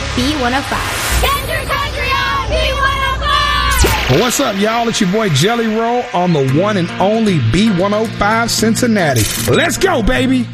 B105. Get your country on B105! Well, what's up, y'all? It's your boy Jelly Roll on the one and only B105 Cincinnati. Let's go, baby!